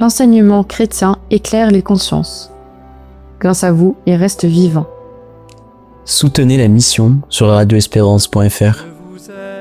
l'enseignement chrétien éclaire les consciences. Grâce à vous, il reste vivant. Soutenez la mission sur radioespérance.fr.